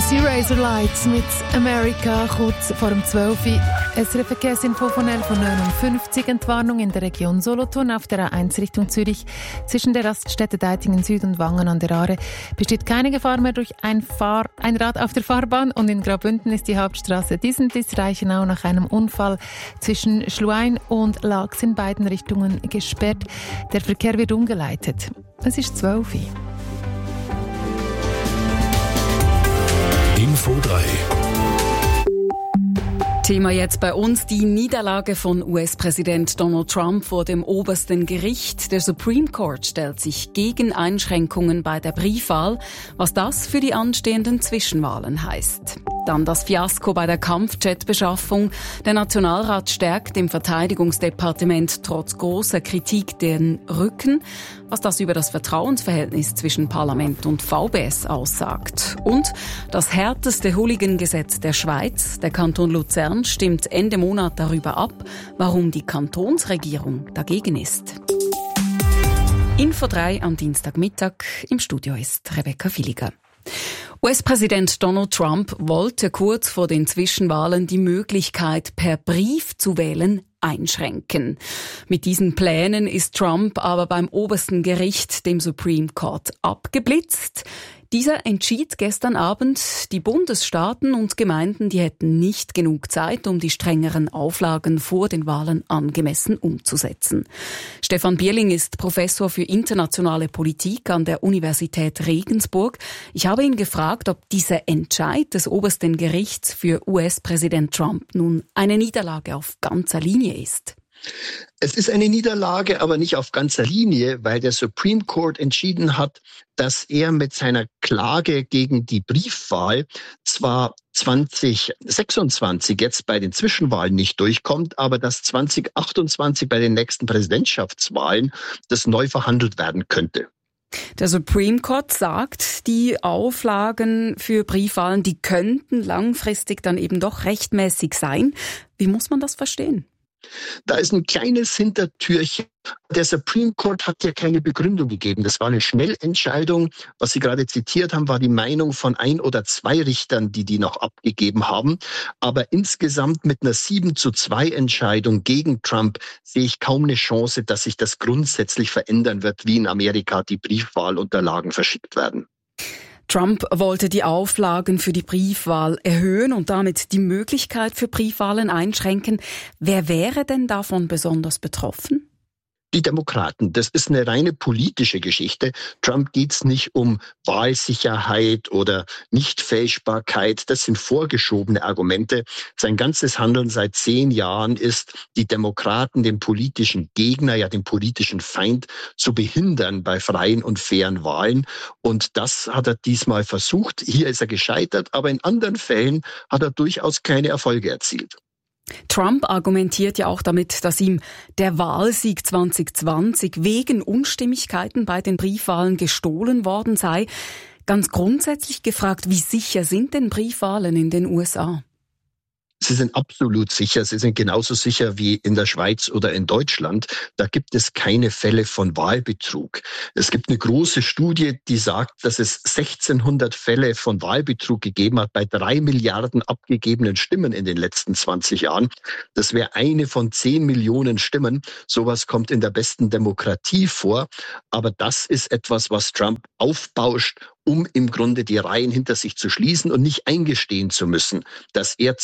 Sie Razorlights mit America, kurz vor dem 12 Uhr. SRF Verkehrsinfo von 11.59 Uhr. Entwarnung in der Region Solothurn auf der A1 Richtung Zürich. Zwischen der Raststätte Deitingen Süd und Wangen an der Aare besteht keine Gefahr mehr durch ein Rad auf der Fahrbahn. Und in Graubünden ist die Hauptstraße Diesentis-Reichenau nach einem Unfall zwischen Schluein und Laax in beiden Richtungen gesperrt. Der Verkehr wird umgeleitet. Es ist 12 Uhr. Info 3. Thema jetzt bei uns die Niederlage von US-Präsident Donald Trump vor dem obersten Gericht. Der Supreme Court stellt sich gegen Einschränkungen bei der Briefwahl, was das für die anstehenden Zwischenwahlen heißt. Dann das Fiasko bei der Kampfjet-Beschaffung. Der Nationalrat stärkt im Verteidigungsdepartement trotz großer Kritik den Rücken, was das über das Vertrauensverhältnis zwischen Parlament und VBS aussagt. Und das härteste Hooligan-Gesetz der Schweiz, der Kanton Luzern, stimmt Ende Monat darüber ab, warum die Kantonsregierung dagegen ist. Info 3 am Dienstagmittag. Im Studio ist Rebecca Villiger. US-Präsident Donald Trump wollte kurz vor den Zwischenwahlen die Möglichkeit, per Brief zu wählen, einschränken. Mit diesen Plänen ist Trump aber beim obersten Gericht, dem Supreme Court, abgeblitzt. Dieser entschied gestern Abend, die Bundesstaaten und Gemeinden, die hätten nicht genug Zeit, um die strengeren Auflagen vor den Wahlen angemessen umzusetzen. Stefan Bierling ist Professor für internationale Politik an der Universität Regensburg. Ich habe ihn gefragt, ob dieser Entscheid des obersten Gerichts für US-Präsident Trump nun eine Niederlage auf ganzer Linie ist. Es ist eine Niederlage, aber nicht auf ganzer Linie, weil der Supreme Court entschieden hat, dass er mit seiner Klage gegen die Briefwahl zwar 2026 jetzt bei den Zwischenwahlen nicht durchkommt, aber dass 2028 bei den nächsten Präsidentschaftswahlen das neu verhandelt werden könnte. Der Supreme Court sagt, die Auflagen für Briefwahlen, die könnten langfristig dann eben doch rechtmäßig sein. Wie muss man das verstehen? Da ist ein kleines Hintertürchen. Der Supreme Court hat ja keine Begründung gegeben. Das war eine Schnellentscheidung. Was Sie gerade zitiert haben, war die Meinung von 1 oder 2 Richtern, die noch abgegeben haben. Aber insgesamt mit einer 7:2 Entscheidung gegen Trump sehe ich kaum eine Chance, dass sich das grundsätzlich verändern wird, wie in Amerika die Briefwahlunterlagen verschickt werden. Trump wollte die Auflagen für die Briefwahl erhöhen und damit die Möglichkeit für Briefwahlen einschränken. Wer wäre denn davon besonders betroffen? Die Demokraten. Das ist eine reine politische Geschichte. Trump geht's nicht um Wahlsicherheit oder Nichtfälschbarkeit. Das sind vorgeschobene Argumente. Sein ganzes Handeln seit 10 Jahren ist, die Demokraten, den politischen Gegner, ja den politischen Feind zu behindern bei freien und fairen Wahlen. Und das hat er diesmal versucht. Hier ist er gescheitert, aber in anderen Fällen hat er durchaus keine Erfolge erzielt. Trump argumentiert ja auch damit, dass ihm der Wahlsieg 2020 wegen Unstimmigkeiten bei den Briefwahlen gestohlen worden sei. Ganz grundsätzlich gefragt, wie sicher sind denn Briefwahlen in den USA? Sie sind absolut sicher. Sie sind genauso sicher wie in der Schweiz oder in Deutschland. Da gibt es keine Fälle von Wahlbetrug. Es gibt eine große Studie, die sagt, dass es 1600 Fälle von Wahlbetrug gegeben hat bei 3 Milliarden abgegebenen Stimmen in den letzten 20 Jahren. Das wäre eine von 10 Millionen Stimmen. Sowas kommt in der besten Demokratie vor. Aber das ist etwas, was Trump aufbauscht, um im Grunde die Reihen hinter sich zu schließen und nicht eingestehen zu müssen, dass er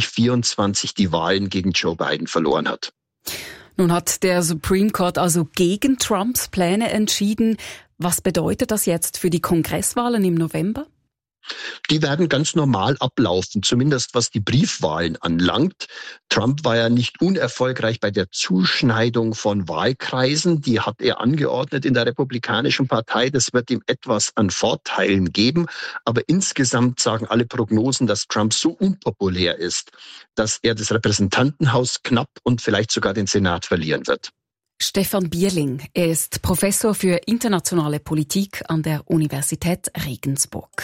2024 die Wahlen gegen Joe Biden verloren hat. Nun hat der Supreme Court also gegen Trumps Pläne entschieden. Was bedeutet das jetzt für die Kongresswahlen im November? Die werden ganz normal ablaufen, zumindest was die Briefwahlen anlangt. Trump war ja nicht unerfolgreich bei der Zuschneidung von Wahlkreisen. Die hat er angeordnet in der Republikanischen Partei. Das wird ihm etwas an Vorteilen geben. Aber insgesamt sagen alle Prognosen, dass Trump so unpopulär ist, dass er das Repräsentantenhaus knapp und vielleicht sogar den Senat verlieren wird. Stefan Bierling, er ist Professor für internationale Politik an der Universität Regensburg.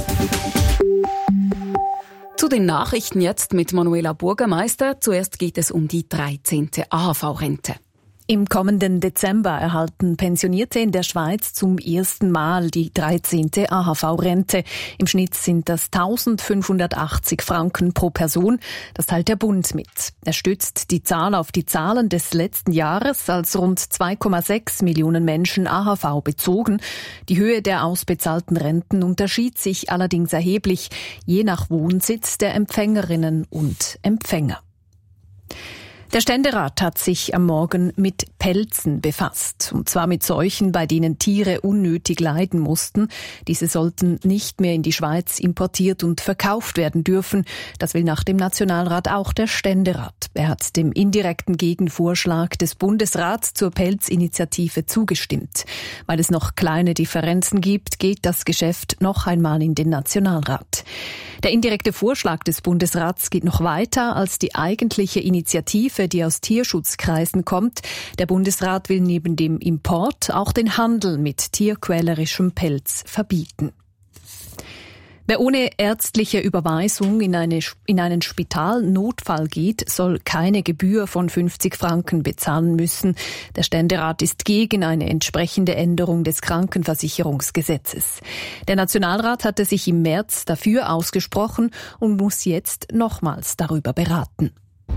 Zu den Nachrichten jetzt mit Manuela Burgermeister. Zuerst geht es um die 13. AHV-Rente. Im kommenden Dezember erhalten Pensionierte in der Schweiz zum ersten Mal die 13. AHV-Rente. Im Schnitt sind das 1.580 Franken pro Person. Das teilt der Bund mit. Er stützt die Zahl auf die Zahlen des letzten Jahres, als rund 2,6 Millionen Menschen AHV bezogen. Die Höhe der ausbezahlten Renten unterschied sich allerdings erheblich, je nach Wohnsitz der Empfängerinnen und Empfänger. Der Ständerat hat sich am Morgen mit Pelzen befasst. Und zwar mit solchen, bei denen Tiere unnötig leiden mussten. Diese sollten nicht mehr in die Schweiz importiert und verkauft werden dürfen. Das will nach dem Nationalrat auch der Ständerat. Er hat dem indirekten Gegenvorschlag des Bundesrats zur Pelzinitiative zugestimmt. Weil es noch kleine Differenzen gibt, geht das Geschäft noch einmal in den Nationalrat. Der indirekte Vorschlag des Bundesrats geht noch weiter als die eigentliche Initiative, die aus Tierschutzkreisen kommt. Der Bundesrat will neben dem Import auch den Handel mit tierquälerischem Pelz verbieten. Wer ohne ärztliche Überweisung in einen Spitalnotfall geht, soll keine Gebühr von 50 Franken bezahlen müssen. Der Ständerat ist gegen eine entsprechende Änderung des Krankenversicherungsgesetzes. Der Nationalrat hatte sich im März dafür ausgesprochen und muss jetzt nochmals darüber beraten.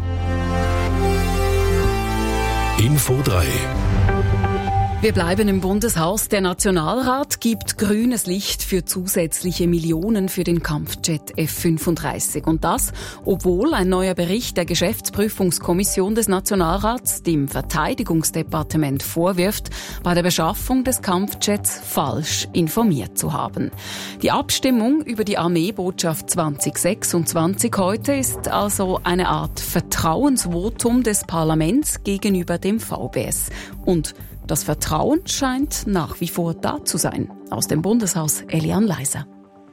Info 3. Wir bleiben im Bundeshaus. Der Nationalrat gibt grünes Licht für zusätzliche Millionen für den Kampfjet F-35. Und das, obwohl ein neuer Bericht der Geschäftsprüfungskommission des Nationalrats dem Verteidigungsdepartement vorwirft, bei der Beschaffung des Kampfjets falsch informiert zu haben. Die Abstimmung über die Armeebotschaft 2026 heute ist also eine Art Vertrauensvotum des Parlaments gegenüber dem VBS. Und das Vertrauen scheint nach wie vor da zu sein. Aus dem Bundeshaus Eliane Leiser.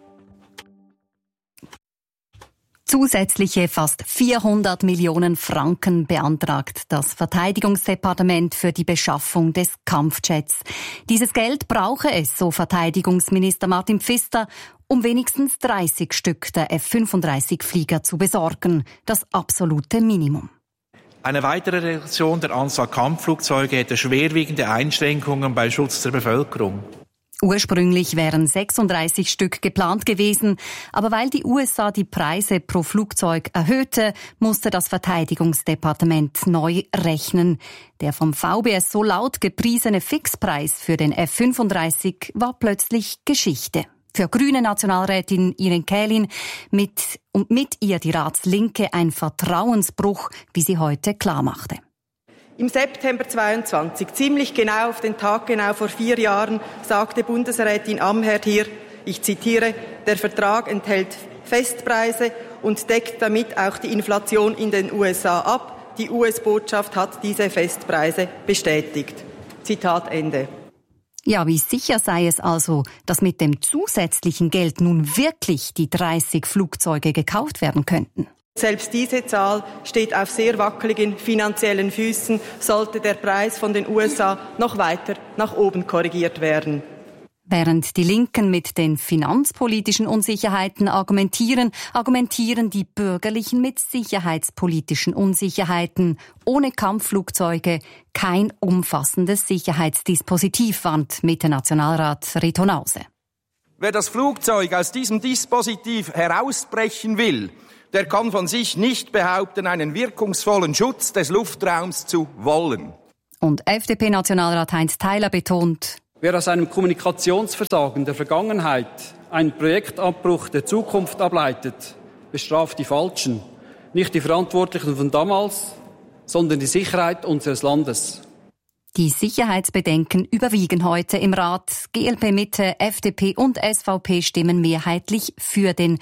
Zusätzliche fast 400 Millionen Franken beantragt das Verteidigungsdepartement für die Beschaffung des Kampfjets. Dieses Geld brauche es, so Verteidigungsminister Martin Pfister, um wenigstens 30 Stück der F-35-Flieger zu besorgen. Das absolute Minimum. Eine weitere Reduktion der Anzahl Kampfflugzeuge hätte schwerwiegende Einschränkungen beim Schutz der Bevölkerung. Ursprünglich wären 36 Stück geplant gewesen, aber weil die USA die Preise pro Flugzeug erhöhte, musste das Verteidigungsdepartement neu rechnen. Der vom VBS so laut gepriesene Fixpreis für den F-35 war plötzlich Geschichte. Für grüne Nationalrätin Irene Kählin mit ihr die Ratslinke ein Vertrauensbruch, wie sie heute klarmachte. Im September 22, ziemlich genau auf den Tag genau vor 4 Jahren, sagte Bundesrätin Amherd hier, ich zitiere, der Vertrag enthält Festpreise und deckt damit auch die Inflation in den USA ab. Die US-Botschaft hat diese Festpreise bestätigt. Zitat Ende. Ja, wie sicher sei es also, dass mit dem zusätzlichen Geld nun wirklich die 30 Flugzeuge gekauft werden könnten? Selbst diese Zahl steht auf sehr wackeligen finanziellen Füßen, sollte der Preis von den USA noch weiter nach oben korrigiert werden. Während die Linken mit den finanzpolitischen Unsicherheiten argumentieren die Bürgerlichen mit sicherheitspolitischen Unsicherheiten. Ohne Kampfflugzeuge kein umfassendes Sicherheitsdispositiv, warnt Mitte-Nationalrat Reto Nause. Wer das Flugzeug aus diesem Dispositiv herausbrechen will, der kann von sich nicht behaupten, einen wirkungsvollen Schutz des Luftraums zu wollen. Und FDP-Nationalrat Heinz Theiler betont: Wer aus einem Kommunikationsversagen der Vergangenheit einen Projektabbruch der Zukunft ableitet, bestraft die Falschen. Nicht die Verantwortlichen von damals, sondern die Sicherheit unseres Landes. Die Sicherheitsbedenken überwiegen heute im Rat. GLP Mitte, FDP und SVP stimmen mehrheitlich für den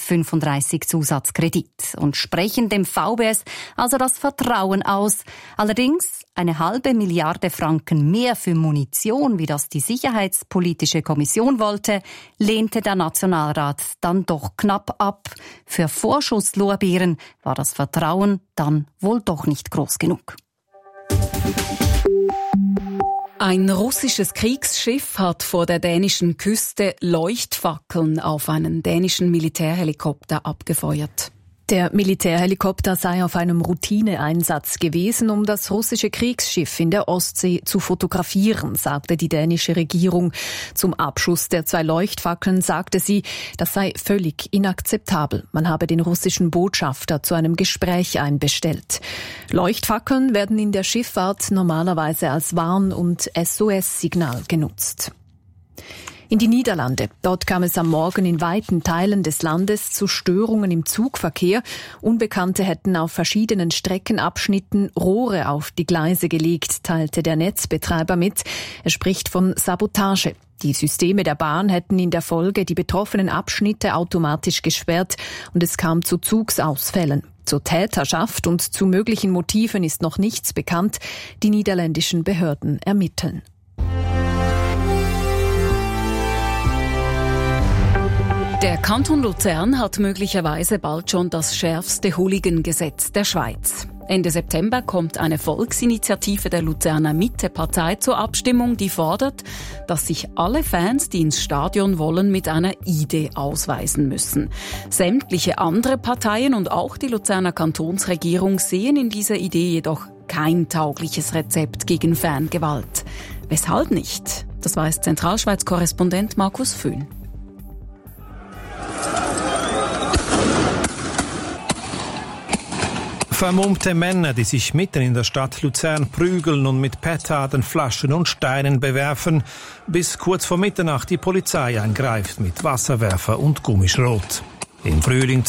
F-35-Zusatzkredit und sprechen dem VBS also das Vertrauen aus. Allerdings 1,5 Milliarde Franken mehr für Munition, wie das die Sicherheitspolitische Kommission wollte, lehnte der Nationalrat dann doch knapp ab. Für Vorschusslorbeeren war das Vertrauen dann wohl doch nicht groß genug. Ein russisches Kriegsschiff hat vor der dänischen Küste Leuchtfackeln auf einen dänischen Militärhelikopter abgefeuert. Der Militärhelikopter sei auf einem Routineeinsatz gewesen, um das russische Kriegsschiff in der Ostsee zu fotografieren, sagte die dänische Regierung. Zum Abschuss der 2 Leuchtfackeln sagte sie, das sei völlig inakzeptabel. Man habe den russischen Botschafter zu einem Gespräch einbestellt. Leuchtfackeln werden in der Schifffahrt normalerweise als Warn- und SOS-Signal genutzt. In die Niederlande. Dort kam es am Morgen in weiten Teilen des Landes zu Störungen im Zugverkehr. Unbekannte hätten auf verschiedenen Streckenabschnitten Rohre auf die Gleise gelegt, teilte der Netzbetreiber mit. Er spricht von Sabotage. Die Systeme der Bahn hätten in der Folge die betroffenen Abschnitte automatisch gesperrt und es kam zu Zugsausfällen. Zur Täterschaft und zu möglichen Motiven ist noch nichts bekannt. Die niederländischen Behörden ermitteln. Der Kanton Luzern hat möglicherweise bald schon das schärfste Hooligan-Gesetz der Schweiz. Ende September kommt eine Volksinitiative der Luzerner Mitte-Partei zur Abstimmung, die fordert, dass sich alle Fans, die ins Stadion wollen, mit einer ID ausweisen müssen. Sämtliche andere Parteien und auch die Luzerner Kantonsregierung sehen in dieser Idee jedoch kein taugliches Rezept gegen Fangewalt. Weshalb nicht? Das weiß Zentralschweiz-Korrespondent Markus Föhn. Vermummte Männer, die sich mitten in der Stadt Luzern prügeln und mit Petarden, Flaschen und Steinen bewerfen, bis kurz vor Mitternacht die Polizei eingreift mit Wasserwerfer und Gummischrot. Im Frühling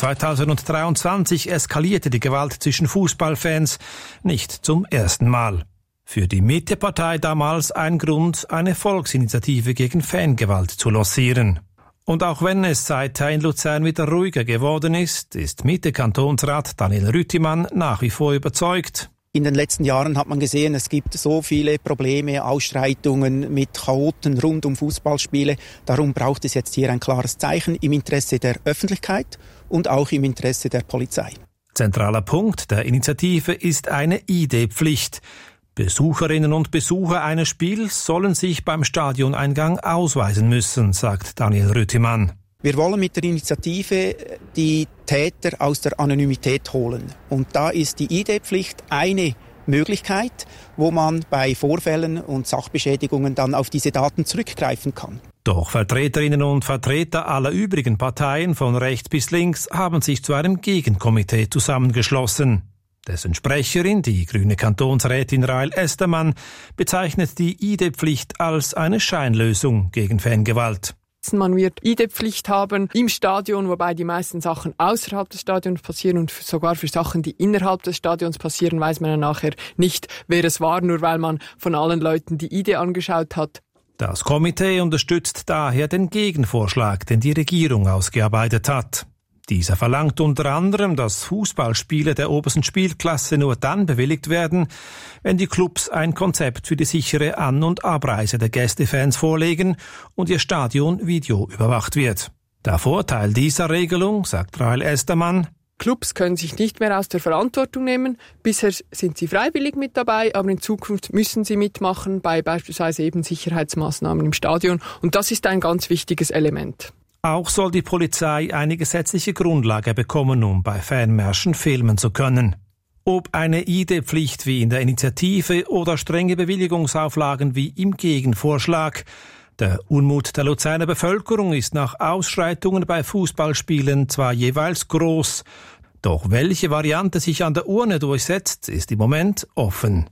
2023 eskalierte die Gewalt zwischen Fußballfans nicht zum ersten Mal. Für die Mitte-Partei damals ein Grund, eine Volksinitiative gegen Fangewalt zu lancieren. Und auch wenn es seither in Luzern wieder ruhiger geworden ist Mitte-Kantonsrat Daniel Rüttimann nach wie vor überzeugt. In den letzten Jahren hat man gesehen, es gibt so viele Probleme, Ausschreitungen mit Chaoten rund um Fußballspiele. Darum braucht es jetzt hier ein klares Zeichen im Interesse der Öffentlichkeit und auch im Interesse der Polizei. Zentraler Punkt der Initiative ist eine ID-Pflicht. Besucherinnen und Besucher eines Spiels sollen sich beim Stadioneingang ausweisen müssen, sagt Daniel Rüttimann. Wir wollen mit der Initiative die Täter aus der Anonymität holen. Und da ist die ID-Pflicht eine Möglichkeit, wo man bei Vorfällen und Sachbeschädigungen dann auf diese Daten zurückgreifen kann. Doch Vertreterinnen und Vertreter aller übrigen Parteien von rechts bis links haben sich zu einem Gegenkomitee zusammengeschlossen. Dessen Sprecherin, die grüne Kantonsrätin Rahel Estermann, bezeichnet die ID-Pflicht als eine Scheinlösung gegen Fangewalt. Man wird ID-Pflicht haben im Stadion, wobei die meisten Sachen außerhalb des Stadions passieren und sogar für Sachen, die innerhalb des Stadions passieren, weiß man ja nachher nicht, wer es war, nur weil man von allen Leuten die ID angeschaut hat. Das Komitee unterstützt daher den Gegenvorschlag, den die Regierung ausgearbeitet hat. Dieser verlangt unter anderem, dass Fußballspiele der obersten Spielklasse nur dann bewilligt werden, wenn die Clubs ein Konzept für die sichere An- und Abreise der Gästefans vorlegen und ihr Stadion videoüberwacht wird. Der Vorteil dieser Regelung, sagt Rahel Estermann: Clubs können sich nicht mehr aus der Verantwortung nehmen. Bisher sind sie freiwillig mit dabei, aber in Zukunft müssen sie mitmachen bei beispielsweise eben Sicherheitsmaßnahmen im Stadion. Und das ist ein ganz wichtiges Element. Auch soll die Polizei eine gesetzliche Grundlage bekommen, um bei Fanmärschen filmen zu können. Ob eine ID-Pflicht wie in der Initiative oder strenge Bewilligungsauflagen wie im Gegenvorschlag. Der Unmut der Luzerner Bevölkerung ist nach Ausschreitungen bei Fußballspielen zwar jeweils groß, doch welche Variante sich an der Urne durchsetzt, ist im Moment offen.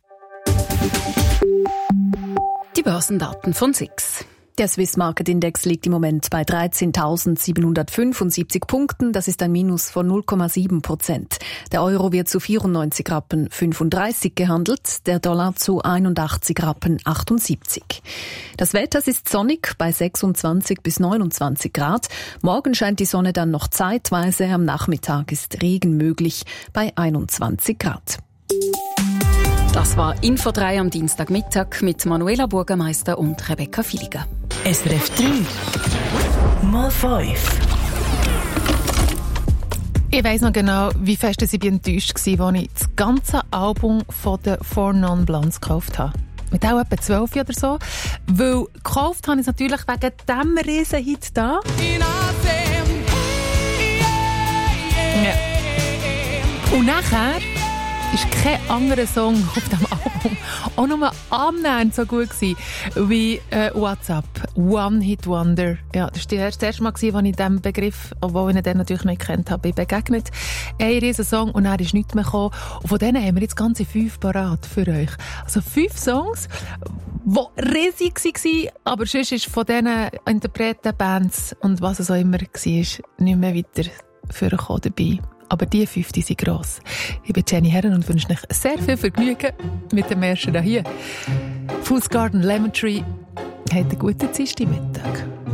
Die Börsendaten von SIX. Der Swiss Market Index liegt im Moment bei 13.775 Punkten. Das ist ein Minus von 0,7%. Der Euro wird zu 94,35 Rappen gehandelt, der Dollar zu 81,78 Rappen. Das Wetter ist sonnig bei 26 bis 29 Grad. Morgen scheint die Sonne dann noch zeitweise. Am Nachmittag ist Regen möglich bei 21 Grad. Das war Info 3 am Dienstagmittag mit Manuela Burgermeister und Rebecca Filiger. SRF 3 mal 5. Ich weiss noch genau, wie fest ich enttäuscht war, als ich das ganze Album von den Four Non Blondes gekauft habe. Mit auch etwa 12 oder so. Weil gekauft habe ich es natürlich wegen diesem Riesenhit da. Ja. Und nachher ist kein anderer Song auf dem Album auch nur annähernd so gut gewesen wie WhatsApp. One-Hit-Wonder. Ja, das war das erste Mal, als ich diesem Begriff, obwohl ich ihn dann natürlich nicht gekannt habe, begegnet. Ein riesen Song und dann ist nichts mehr gekommen. Und von denen haben wir jetzt ganze 5 parat für euch. Also 5 Songs, die riesig waren, aber sonst ist von diesen Interpreten, Bands und was es auch immer war, nicht mehr weiter vorgekommen dabei. Aber die 5, die sind gross. Ich bin Jenny Herren und wünsche euch sehr viel Vergnügen mit dem ersten hier. Fool's Garden, Lemon Tree. Habt einen guten Dienstagmittag.